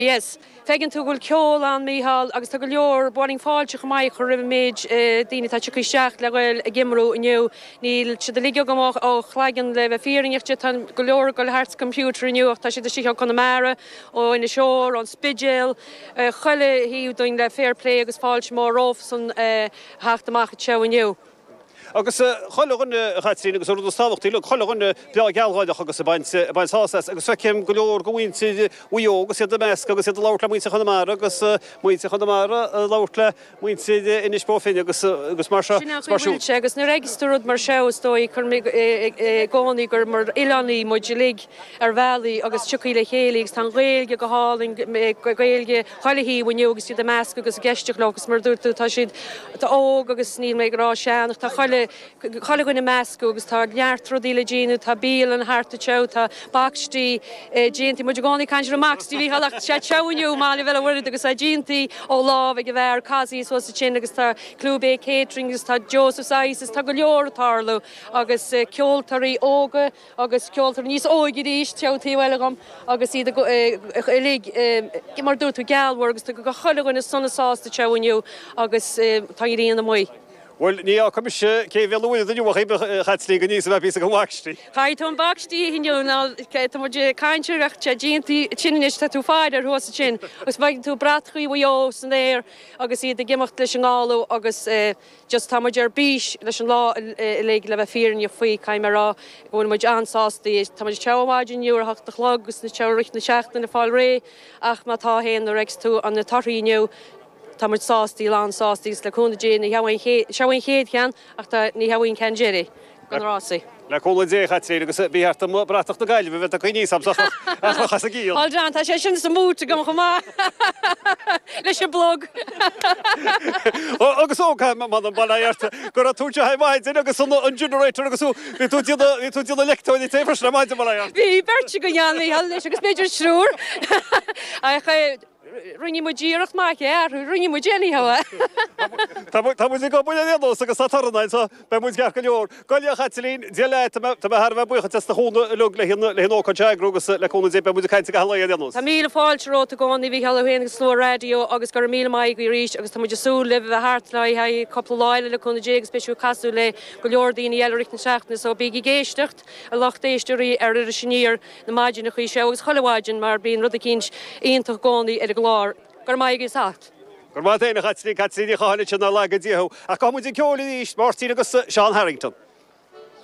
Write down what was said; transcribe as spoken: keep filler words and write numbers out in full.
Yes, fegin tú gúil ceol an Mícheál agus tá go leor buing fáilte go maiid chu rih méid daoine tá tuí seach le bhfuil gimrú inniu níl si de ligio gomach ó chhlaigen le bheith fíringte tan go leor go le hart computer inniuach tá si de si Connemara ó ina seoir an spidgel chuile híú doin le fairplay agus fáilte mór róf san heachtamach teo inniu. Agus choilena chatíine agus ú táhachttaí le choilena be gealháide agus bainsáas agus fecem go leor gohainte uíogus sé de meas agus sé láirla muointe chunamara agus muointe chunamara láirla muointe inis bófin agus agus mar se agus na registrúd mar sedói chun gáí gur mar Ilaní muidirlig ar bhealaí agus tuí le chéalaigh tá réilge go háling gailge choilehíí bhainneogus si de meas agus geisteach legus mar dúirú tá siad tá óg agus ní mé rá seannach tá choile chola goine meascú agus tá neartrodíle díú tá bíal an hartta teo tá bakstí géntaí mu gáinna caiidir maxtí bhí halaach sé teú mála bheile bhfuid agus a géntaí ó láh ag go bhar casí so sa sin agus tá clubé catering agus tá Joseph Sais tá go leortarlú agus ceoltarí óga agus ceoltar níos óigi ríéis teotíhile gom agus iad mar dú tú gealhhar agus go chola goine sonnasásta teuniu agus tá íon na muoi. Well, ní á cumise cé bhéúid a dúach chatlí go níos bheith go bhachtí. Chaid an bagtí hinúna caiintúreacht sé díntaí tinnis tá tú fáidir thuasa sin, agus bhaid tú bratchaí bhó san éir agus iad a gimimecht leis an gáú agus just tá muidir bís leis an lá le le bheith fírin faoi caiimrá bhfuin muid ansástaí tá muidir teháidin dúr heachta chlogus na teiricht na seachtain na fáil ré ach má tá héan nó rex tú an na taríniu Tá muid sástí lá sástís le chuna dé sehain chéad chean ach ní hahain cean géirí gan rásaí. Le chola dé chatíí agus bhíart bratach na gaiile bheith a chuní samsachas a gíal. Áildraán tá sé sin sa múta go chumá leis sé blog. Agus ócha man an bailart gur a túte haimhaid agus an generator agus tú tú le letáinní téfar na maidide bailart. Bhí berte go dheannaí leis agus méidir srúr rinne mu ddíirecht má ar rinne mu déanaí haha. Tá mu go buine agus tá tarnaid be mu ceach go leor. Goile chatlín déile har bheith bucha testa húna lu le le nócha teagrógus le chuna dé be mu caiinte go déanú. Tá míle fáilteró a gáinna bhí heile héana sló radio agus gur mí mai go ríis agus tá muidir sú le bheith hartla ha coppla láile le chuna dé speisiú casú le go leor daoine eilericht na seachna so bí géistecht a lechtéisteí ar a sinníir na maidin nach chuí se agus chohaidin mar bíon rud a cinint ionintach gánaí ar glár gur mai gus hat. Gur má déana chatlí chatlíí cháile na legadíú a cá muid ceolaí Martin agus Sean Harrington.